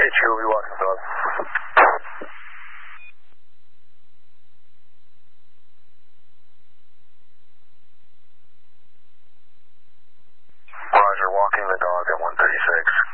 HU will be walking the dog. Roger, walking the dog at 136.